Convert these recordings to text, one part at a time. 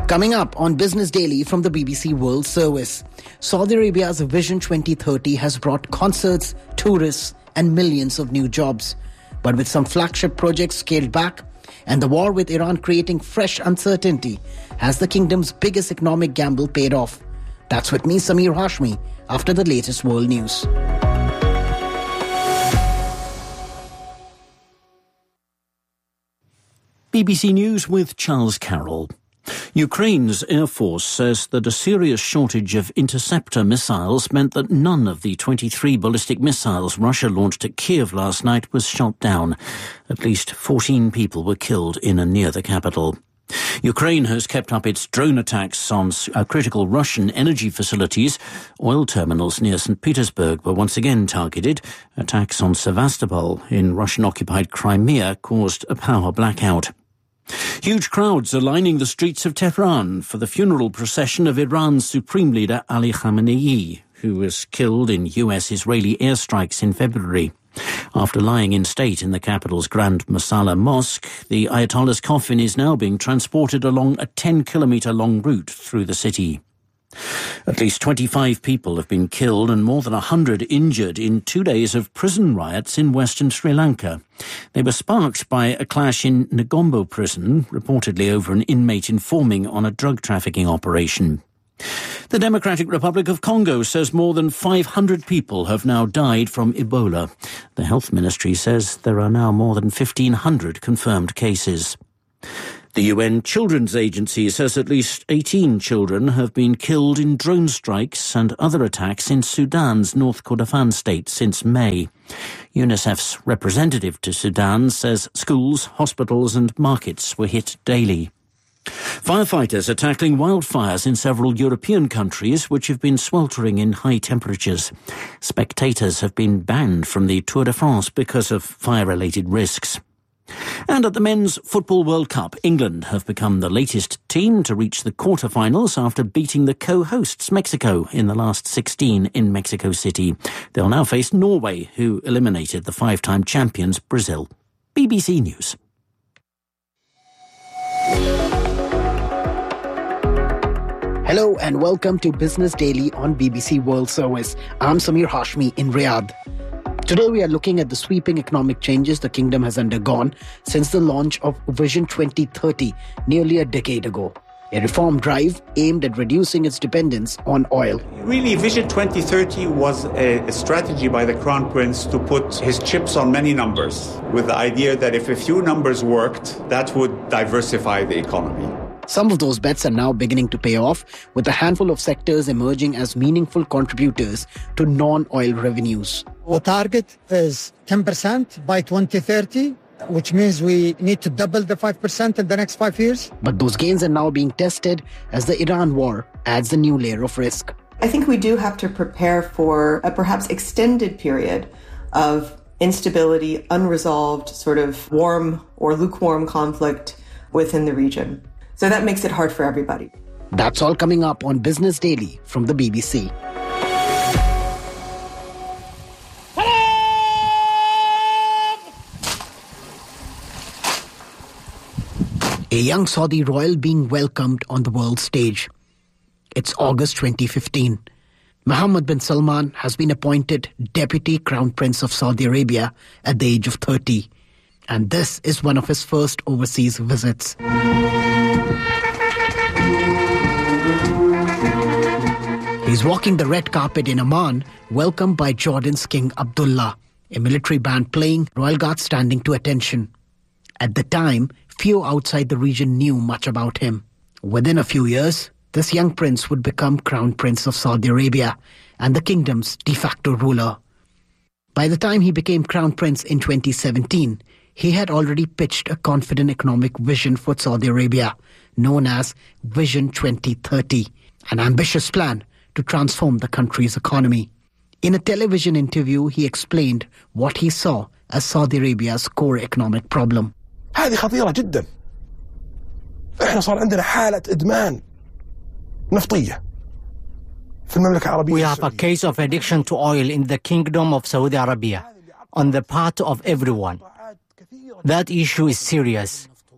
Coming up on Business Daily from the BBC World Service, Saudi Arabia's Vision 2030 has brought concerts, tourists and millions of new jobs. But with some flagship projects scaled back and the war with Iran creating fresh uncertainty, has the kingdom's biggest economic gamble paid off? That's with me, Samir Hashmi, after the latest world news. BBC News with Charles Carroll. Ukraine's Air Force says that a serious shortage of interceptor missiles meant that none of the 23 ballistic missiles Russia launched at Kiev last night was shot down. At least 14 people were killed in and near the capital. Ukraine has kept up its drone attacks on critical Russian energy facilities. Oil terminals near St. Petersburg were once again targeted. Attacks on Sevastopol in Russian-occupied Crimea caused a power blackout. Huge crowds are lining the streets of Tehran for the funeral procession of Iran's supreme leader Ali Khamenei, who was killed in US-Israeli airstrikes in February. After lying in state in the capital's Grand Masala Mosque, the Ayatollah's coffin is now being transported along a 10-kilometre-long route through the city. At least 25 people have been killed and more than 100 injured in 2 days of prison riots in western Sri Lanka. They were sparked by a clash in Negombo prison, reportedly over an inmate informing on a drug trafficking operation. The Democratic Republic of Congo says more than 500 people have now died from Ebola. The Health Ministry says there are now more than 1,500 confirmed cases. The UN Children's Agency says at least 18 children have been killed in drone strikes and other attacks in Sudan's North Kordofan state since May. UNICEF's representative to Sudan says schools, hospitals and markets were hit daily. Firefighters are tackling wildfires in several European countries which have been sweltering in high temperatures. Spectators have been banned from the Tour de France because of fire-related risks. And at the Men's Football World Cup, England have become the latest team to reach the quarter-finals after beating the co-hosts Mexico in the last 16 in Mexico City. They'll now face Norway, who eliminated the five-time champions Brazil. BBC News. Hello and welcome to Business Daily on BBC World Service. I'm Samir Hashmi in Riyadh. Today we are looking at the sweeping economic changes the kingdom has undergone since the launch of Vision 2030 nearly a decade ago. A reform drive aimed at reducing its dependence on oil. Really, Vision 2030 was a strategy by the Crown Prince to put his chips on many numbers, with the idea that if a few numbers worked, that would diversify the economy. Some of those bets are now beginning to pay off, with a handful of sectors emerging as meaningful contributors to non-oil revenues. Our target is 10% by 2030, which means we need to double the 5% in the next 5 years. But those gains are now being tested as the Iran war adds a new layer of risk. I think we do have to prepare for a perhaps extended period of instability, unresolved sort of warm or lukewarm conflict within the region. So that makes it hard for everybody. That's all coming up on Business Daily from the BBC. A young Saudi royal being welcomed on the world stage. It's August 2015. Mohammed bin Salman has been appointed Deputy Crown Prince of Saudi Arabia at the age of 30. And this is one of his first overseas visits. He's walking the red carpet in Amman, welcomed by Jordan's King Abdullah, a military band playing, royal guards standing to attention. At the time, few outside the region knew much about him. Within a few years, this young prince would become Crown Prince of Saudi Arabia and the kingdom's de facto ruler. By the time he became Crown Prince in 2017, he had already pitched a confident economic vision for Saudi Arabia, known as Vision 2030, an ambitious plan to transform the country's economy. In a television interview, he explained what he saw as Saudi Arabia's core economic problem. هذه خطيرة جدا. احنا صار عندنا حالة إدمان نفطية في المملكة العربية. We have a case of addiction to oil in the Kingdom of Saudi Arabia on the part of everyone. That issue is serious.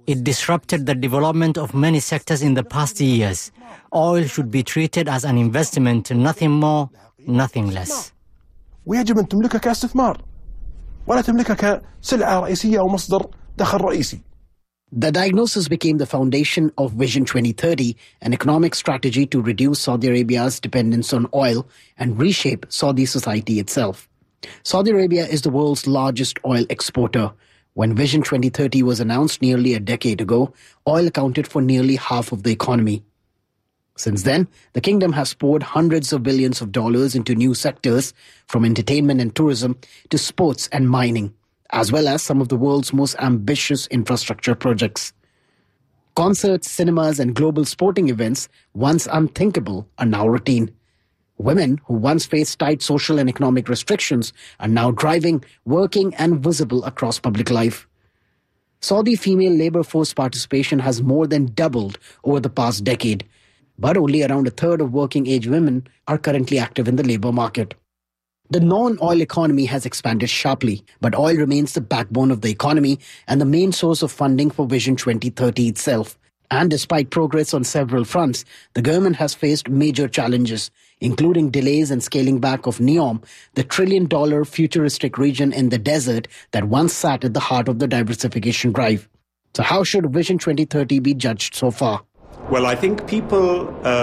It disrupted the development of many sectors in the past years. Oil should be treated as an investment, nothing more, nothing less. ويجب أن تملكها كاستثمار ولا تملكها كسلعة رئيسية أو مصدر دخل رئيسي. The diagnosis became the foundation of Vision 2030, an economic strategy to reduce Saudi Arabia's dependence on oil and reshape Saudi society itself. Saudi Arabia is the world's largest oil exporter. When Vision 2030 was announced nearly a decade ago, oil accounted for nearly half of the economy. Since then, the kingdom has poured hundreds of billions of dollars into new sectors, from entertainment and tourism to sports and mining, as well as some of the world's most ambitious infrastructure projects. Concerts, cinemas, and global sporting events, once unthinkable, are now routine. Women who once faced tight social and economic restrictions are now driving, working, and visible across public life. Saudi female labor force participation has more than doubled over the past decade, but only around a third of working-age women are currently active in the labor market. The non-oil economy has expanded sharply, but oil remains the backbone of the economy and the main source of funding for Vision 2030 itself. And despite progress on several fronts, the government has faced major challenges, including delays and scaling back of NEOM, the trillion-dollar futuristic region in the desert that once sat at the heart of the diversification drive. So how should Vision 2030 be judged so far? Well, I think people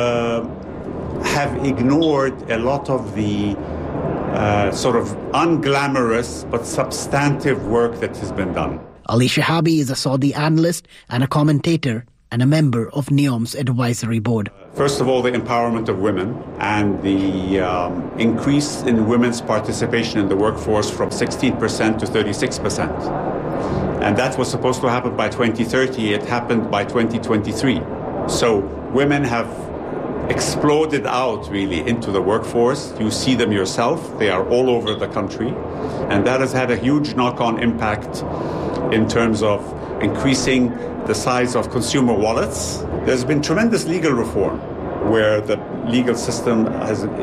have ignored a lot of the sort of unglamorous but substantive work that has been done. Ali Shahabi is a Saudi analyst and a commentator and a member of NEOM's advisory board. First of all, the empowerment of women and the increase in women's participation in the workforce from 16% to 36%. And that was supposed to happen by 2030. It happened by 2023. So women have exploded out really into the workforce. You see them yourself. They are all over the country. And that has had a huge knock-on impact in terms of increasing the size of consumer wallets. There's been tremendous legal reform where the legal system has